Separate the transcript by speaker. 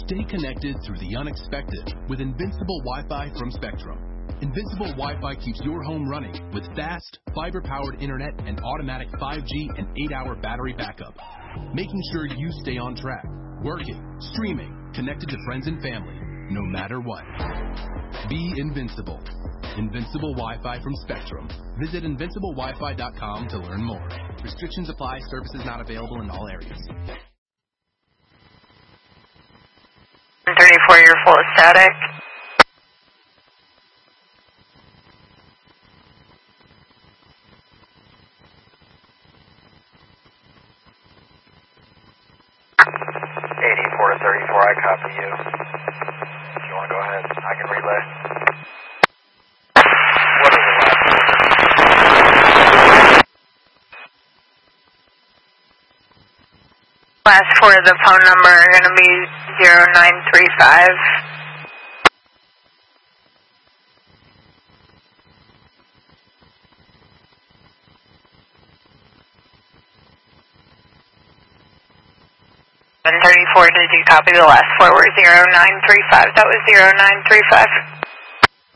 Speaker 1: Stay connected through the unexpected with Invincible Wi-Fi from Spectrum. Invincible Wi-Fi keeps your home running with fast, fiber-powered internet and automatic 5G and 8-hour battery backup, making sure you stay on track, working, streaming, connected to friends and family, no matter what. Be invincible. Invincible Wi-Fi from Spectrum. Visit invinciblewifi.com to learn more. Restrictions apply. Services not available in all areas.
Speaker 2: 34, you're full of static.
Speaker 3: to 34, I copy you. If you want to go ahead, I can relay. What is
Speaker 2: the last four of the phone number are going to be 0935. And 34, did you copy the last four were 0935? That was 0935.